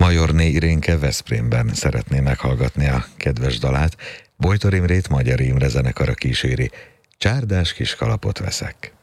Majorné Irénke Veszprémben szeretné meghallgatni a kedves dalát. Bojtor Imrét Magyar Imre zenekara kíséri. Csárdás kis kalapot veszek.